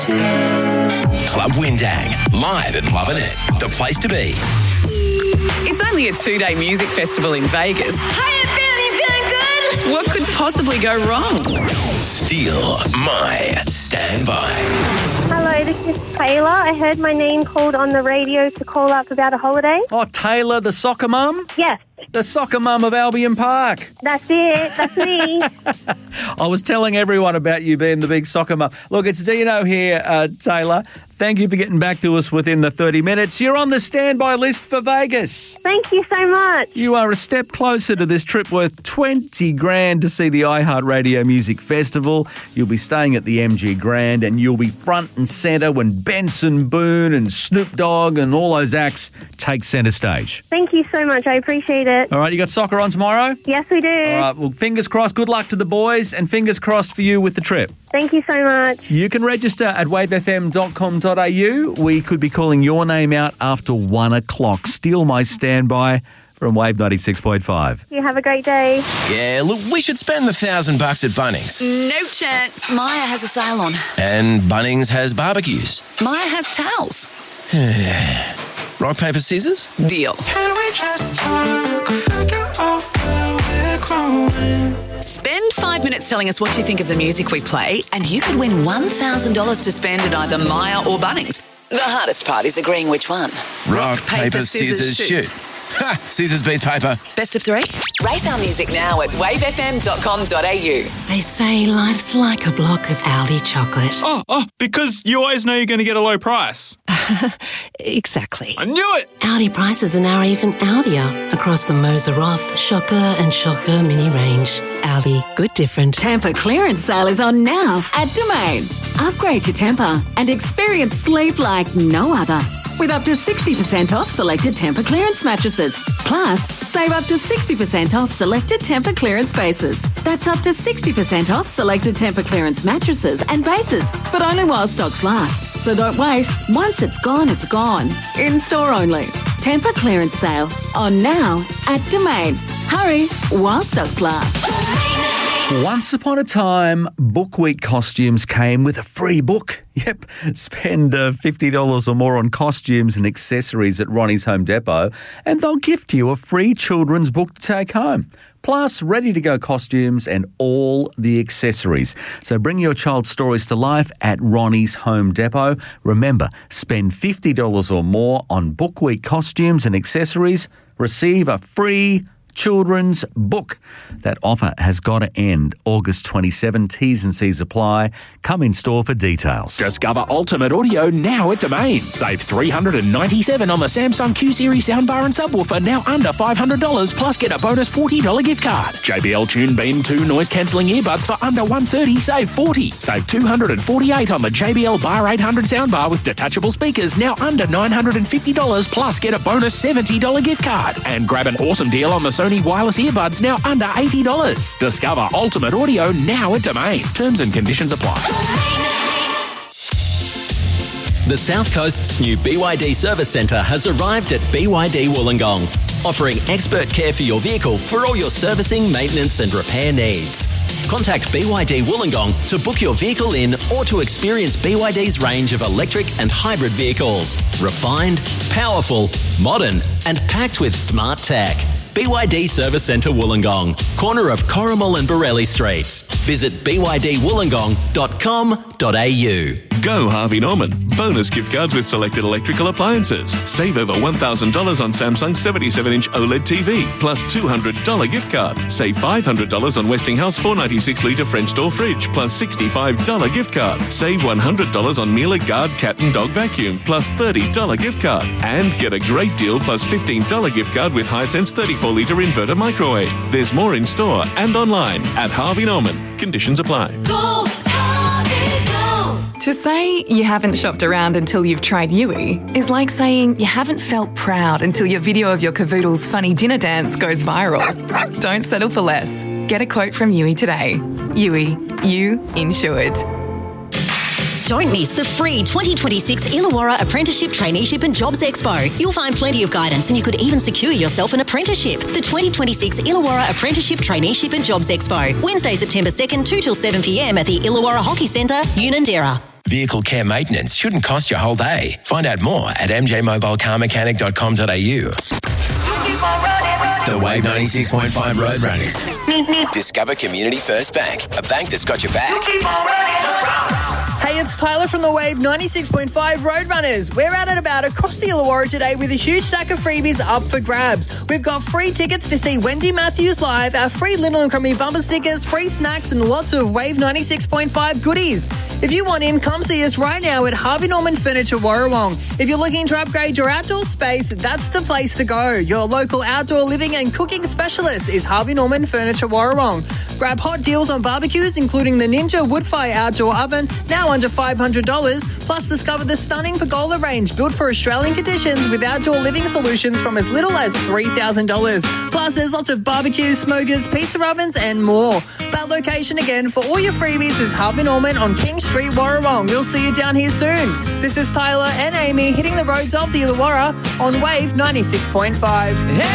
Club Windang, live and loving it. The place to be. It's only a 2-day music festival in Vegas. How you feeling good? What could possibly go wrong? Steal my standby. Hello, this is Taylor. I heard my name called on the radio to call up about a holiday. Oh, Taylor, the soccer mum? Yes, The soccer mum of Albion Park. that's it. That's me. I was telling everyone about you being the big soccer mum. Look, it's Dino here, Taylor. Thank you for getting back to us within the 30 minutes. You're on the standby list for Vegas. Thank you so much. You are a step closer to this trip worth $20,000 to see the iHeartRadio Music Festival. You'll be staying at the MG Grand and you'll be front and centre when Benson Boone and Snoop Dogg and all those acts take centre stage. Thank you so much. I appreciate it. All right, you got soccer on tomorrow? Yes, we do. All right, well, fingers crossed. Good luck to the boys and fingers crossed for you with the trip. Thank you so much. You can register at wavefm.com.au. We could be calling your name out after 1 o'clock. Steal my standby from Wave 96.5. You have a great day. Yeah, look, we should spend the $1,000 at Bunnings. No chance. Maya has a sale on. And Bunnings has barbecues. Maya has towels. Rock, paper, scissors? Deal. Can we just talk, figure out where we're growing? Spend 5 minutes telling us what you think of the music we play, and you could win $1,000 to spend at either Maya or Bunnings. The hardest part is agreeing which one. Rock, paper, scissors, shoot. Ha! Scissors beat paper. Best of 3? Rate our music now at wavefm.com.au. They say life's like a block of Aldi chocolate. Oh, because you always know you're going to get a low price. Exactly. I knew it! Aldi prices are now even Aldier across the Moser Roth, Shocker and Shocker mini range. Aldi, good different. Tampa clearance sale is on now at Domain. Upgrade to Tampa and experience sleep like no other. With up to 60% off selected Tampa clearance mattresses. Plus, save up to 60% off selected Tampa clearance bases. That's up to 60% off selected Tampa clearance mattresses and bases, but only while stocks last. So don't wait. Once it's gone, it's gone. In store only. Tampa clearance sale on now at Domain. Hurry while stocks last. Once upon a time, Book Week costumes came with a free book. Yep, spend $50 or more on costumes and accessories at Ronnie's Home Depot and they'll gift you a free children's book to take home. Plus, ready-to-go costumes and all the accessories. So bring your child's stories to life at Ronnie's Home Depot. Remember, spend $50 or more on Book Week costumes and accessories. Receive a free children's book. That offer has got to end August 27. T's and C's apply. Come in store for details. Discover Ultimate Audio now at Domain. Save $397 on the Samsung Q-Series soundbar and subwoofer, now under $500, plus get a bonus $40 gift card. JBL Tune Beam 2 noise-cancelling earbuds for under $130, save $40. Save $248 on the JBL Bar 800 soundbar with detachable speakers, now under $950, plus get a bonus $70 gift card. And grab an awesome deal on the Sony wireless earbuds, now under $80. Discover Ultimate Audio now at Domain. Terms and conditions apply. The South Coast's new BYD Service Centre has arrived at BYD Wollongong, offering expert care for your vehicle for all your servicing, maintenance and repair needs. Contact BYD Wollongong to book your vehicle in or to experience BYD's range of electric and hybrid vehicles. Refined, powerful, modern and packed with smart tech. BYD Service Centre Wollongong, corner of Corrimal and Borelli Streets. Visit bydwollongong.com.au. Go Harvey Norman. Bonus gift cards with selected electrical appliances. Save over $1,000 on Samsung 77-inch OLED TV, plus $200 gift card. Save $500 on Westinghouse 496-litre French door fridge, plus $65 gift card. Save $100 on Miele Guard cat and dog vacuum, plus $30 gift card. And get a great deal plus $15 gift card with Hisense 34-litre inverter microwave. There's more in store and online at Harvey Norman. Conditions apply. Go, Harvey, go! To say you haven't shopped around until you've tried Yui is like saying you haven't felt proud until your video of your cavoodle's funny dinner dance goes viral. Don't settle for less. Get a quote from Yui today. Yui, you insured. Don't miss the free 2026 Illawarra Apprenticeship, Traineeship and Jobs Expo. You'll find plenty of guidance and you could even secure yourself an apprenticeship. The 2026 Illawarra Apprenticeship, Traineeship and Jobs Expo. Wednesday, September 2nd, 2 till 7 p.m. at the Illawarra Hockey Centre, Unanderra. Vehicle care maintenance shouldn't cost your whole day. Find out more at mjmobilecarmechanic.com.au. The Wave 96.5 Roadrunners. Discover Community First Bank, a bank that's got your back. Hey, it's Tyler from the Wave 96.5 Roadrunners. We're out and about across the Illawarra today with a huge stack of freebies up for grabs. We've got free tickets to see Wendy Matthews live, our free Little and Crummy bumper stickers, free snacks and lots of Wave 96.5 goodies. If you want in, come see us right now at Harvey Norman Furniture Warrawong. If you're looking to upgrade your outdoor space, that's the place to go. Your local outdoor living and cooking specialist is Harvey Norman Furniture Warrawong. Grab hot deals on barbecues, including the Ninja Woodfire Outdoor Oven, now under $500. Plus, discover the stunning Pergola range built for Australian conditions with outdoor living solutions from as little as $3,000. Plus, there's lots of barbecues, smokers, pizza ovens and more. That location again for all your freebies is Harvey Norman on King Street, Warrawong. We'll see you down here soon. This is Tyler and Amy hitting the roads of the Illawarra on Wave 96.5.